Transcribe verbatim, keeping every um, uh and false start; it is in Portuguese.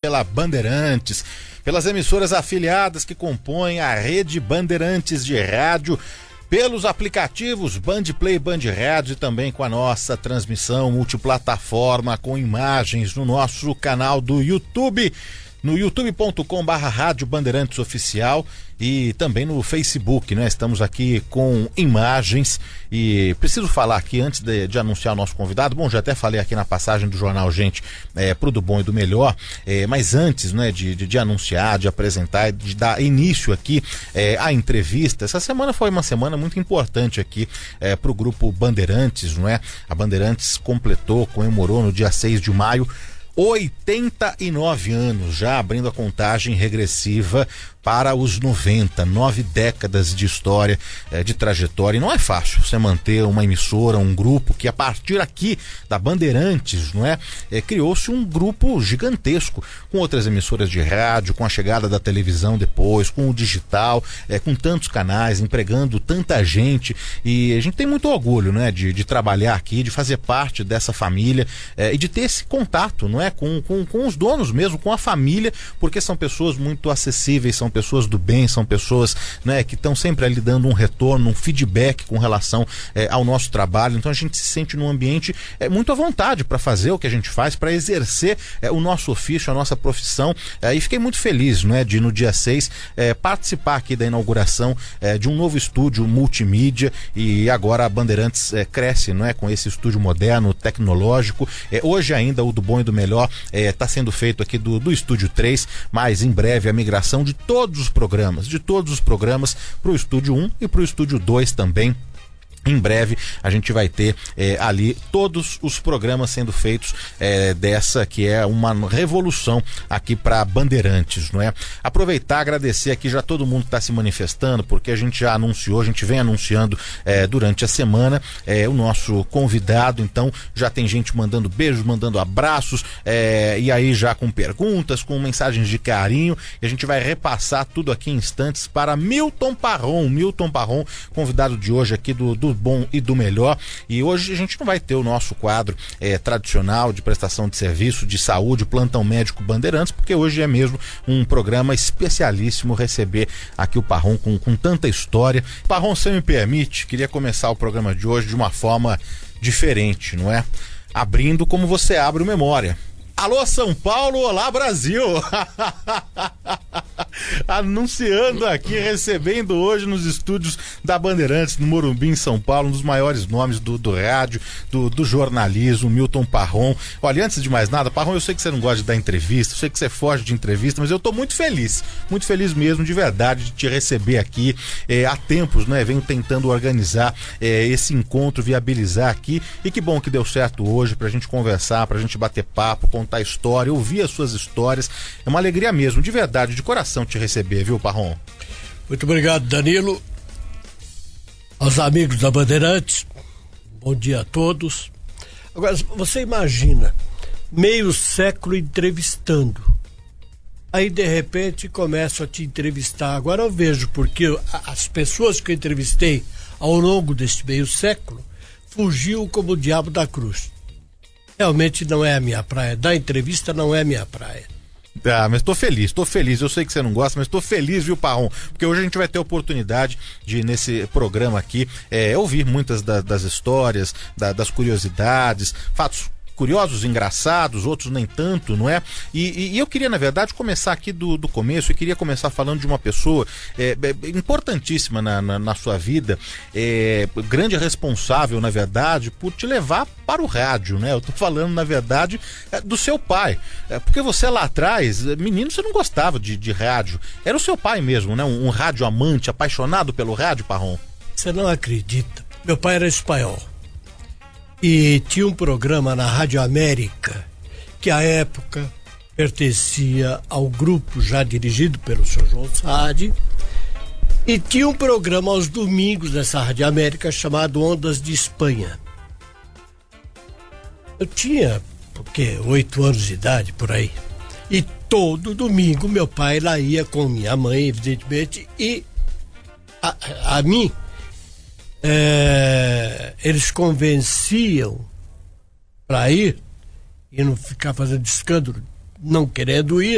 pela Bandeirantes, pelas emissoras afiliadas que compõem a rede Bandeirantes de rádio, pelos aplicativos Band Play, Band Rádio e também com a nossa transmissão multiplataforma com imagens no nosso canal do YouTube, no youtube ponto com barra Rádio Bandeirantes Oficial e também no Facebook, né? Estamos aqui com imagens e preciso falar aqui antes de, de anunciar o nosso convidado. Bom, já até falei aqui na passagem do Jornal Gente é, pro do bom e do melhor, é, mas antes, né, de, de, de anunciar, de apresentar, de dar início aqui é, à entrevista, essa semana foi uma semana muito importante aqui é, pro grupo Bandeirantes, não é? A Bandeirantes completou, comemorou no dia seis de maio oitenta e nove anos, já abrindo a contagem regressiva para os noventa, nove décadas de história, eh, de trajetória. E não é fácil você manter uma emissora, um grupo que a partir aqui da Bandeirantes, não é? Eh, criou-se um grupo gigantesco, com outras emissoras de rádio, com a chegada da televisão depois, com o digital, eh, com tantos canais, empregando tanta gente. E a gente tem muito orgulho, né, de, de trabalhar aqui, de fazer parte dessa família eh, e de ter esse contato, não é? Com, com, com os donos mesmo, com a família, porque são pessoas muito acessíveis, são pessoas do bem, são pessoas, né, que estão sempre ali dando um retorno, um feedback com relação é, ao nosso trabalho. Então a gente se sente num ambiente é, muito à vontade para fazer o que a gente faz, para exercer é, o nosso ofício, a nossa profissão, é, e fiquei muito feliz, né, de no dia seis é, participar aqui da inauguração é, de um novo estúdio multimídia. E agora a Bandeirantes é, cresce, não é, com esse estúdio moderno, tecnológico. É, hoje ainda o do bom e do melhor está é, sendo feito aqui do, do estúdio três, mas em breve a migração de todos os programas, de todos os programas para o estúdio um e para o estúdio dois também. Em breve a gente vai ter é, ali todos os programas sendo feitos é, dessa que é uma revolução aqui para Bandeirantes, não é? Aproveitar, agradecer aqui já todo mundo que está se manifestando, porque a gente já anunciou, a gente vem anunciando é, durante a semana é, o nosso convidado. Então já tem gente mandando beijos, mandando abraços, é, e aí já com perguntas, com mensagens de carinho, e a gente vai repassar tudo aqui em instantes para Milton Parron, Milton Parron, convidado de hoje aqui do, do bom e do melhor. E hoje a gente não vai ter o nosso quadro é, tradicional de prestação de serviço, de saúde, plantão médico Bandeirantes, porque hoje é mesmo um programa especialíssimo receber aqui o Parron com, com tanta história. Parron, se me permite, queria começar o programa de hoje de uma forma diferente, não é? Abrindo como você abre o Memória. Alô São Paulo, olá Brasil! Anunciando aqui, recebendo hoje nos estúdios da Bandeirantes, no Morumbi, em São Paulo, um dos maiores nomes do, do rádio, do, do jornalismo, Milton Parron. Olha, antes de mais nada, Parron, eu sei que você não gosta de dar entrevista, eu sei que você foge de entrevista, mas eu tô muito feliz, muito feliz mesmo, de verdade, de te receber aqui. É, há tempos, né, venho tentando organizar é, esse encontro, viabilizar aqui, e que bom que deu certo hoje pra gente conversar, pra gente bater papo, contar a história, ouvir as suas histórias. É uma alegria mesmo, de verdade, de coração te receber, viu, Parron? Muito obrigado, Danilo. Aos amigos da Bandeirantes, bom dia a todos. Agora, você imagina, meio século entrevistando, aí de repente começo a te entrevistar. Agora eu vejo porque as pessoas que eu entrevistei ao longo deste meio século fugiu como o diabo da cruz. Realmente não é a minha praia, da entrevista não é a minha praia. Ah, mas tô feliz, tô feliz, eu sei que você não gosta, mas tô feliz, viu, Parron? Porque hoje a gente vai ter a oportunidade de, nesse programa aqui, é, ouvir muitas da, das histórias, da, das curiosidades, fatos curiosos, engraçados, outros nem tanto, não é? E, e eu queria, na verdade, começar aqui do, do começo. Eu queria começar falando de uma pessoa é, é, importantíssima na, na, na sua vida, é, grande responsável, na verdade, por te levar para o rádio, né? Eu tô falando, na verdade, é, do seu pai. É, porque você lá atrás, menino, você não gostava de, de rádio. Era o seu pai mesmo, né? Um, um rádio amante, apaixonado pelo rádio, Parron. Você não acredita. Meu pai era espanhol. E tinha um programa na Rádio América, que à época pertencia ao grupo já dirigido pelo senhor João Saad, e tinha um programa aos domingos nessa Rádio América chamado Ondas de Espanha. Eu tinha, porque oito anos de idade, por aí, e todo domingo meu pai lá ia com minha mãe, evidentemente, e a, a mim É, eles convenciam para ir e não ficar fazendo escândalo, não querendo ir.